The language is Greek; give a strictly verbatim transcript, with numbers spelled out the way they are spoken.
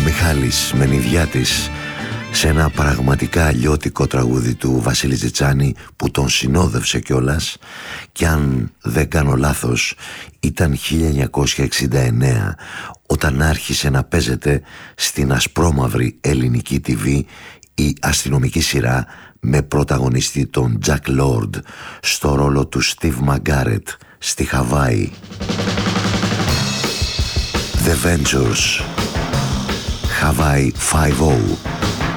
Μιχάλης Μενιδιάτης σε ένα πραγματικά αλλιώτικο τραγούδι του Βασίλη Τζιτσάνη που τον συνόδευσε κιόλας, και αν δεν κάνω λάθος ήταν χίλια εννιακόσια εξήντα εννέα όταν άρχισε να παίζεται στην ασπρόμαυρη ελληνική τι βι η αστυνομική σειρά με πρωταγωνιστή τον Τζακ Λόρντ στο ρόλο του Στιβ Μαγκάρετ στη Χαβάη. The Ventures, Hawaii φάιβ ο.